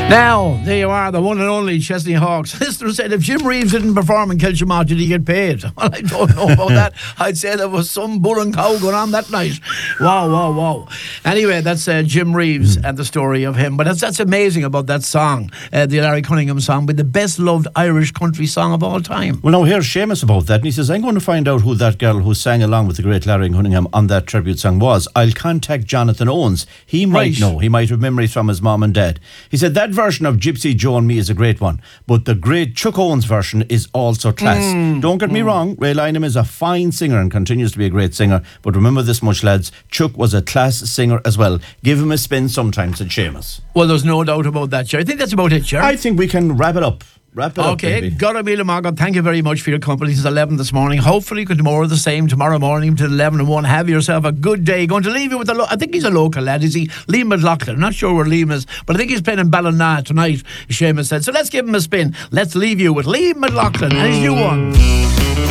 Now, there you are, the one and only Chesney Hawkes. Listener said, if Jim Reeves didn't perform in Kilshamart, did he get paid? Well, I don't know about that. I'd say there was some bull and cow going on that night. Wow. Anyway, that's Jim Reeves and the story of him. But that's amazing about that song, the Larry Cunningham song, but the best loved Irish country song of all time. Well, now here's Seamus about that, and he says, I'm going to find out who that girl who sang along with the great Larry Cunningham on that tribute song was. I'll contact Jonathan Owens. He might know. He might have memories from his mum and dad. He said that version of Gypsy Joe and Me is a great one, but the great Chuck Owens version is also class. Don't get me wrong, Ray Lynham is a fine singer and continues to be a great singer, but remember this much, lads, Chuck was a class singer as well. Give him a spin sometimes, said Seamus. Well, there's no doubt about that, Ger. I think that's about it, Ger. I think we can wrap it up. Okay, Gora Mila Margot, thank you very much for your company since 11 this morning. Hopefully you can do more of the same tomorrow morning till 11 and 1. Have yourself a good day. Going to leave you with I think he's a local lad, is he? Liam McLaughlin. I'm not sure where Liam is, but I think he's playing in Ballina tonight, Seamus said. So let's give him a spin. Let's leave you with Liam McLaughlin and his new one.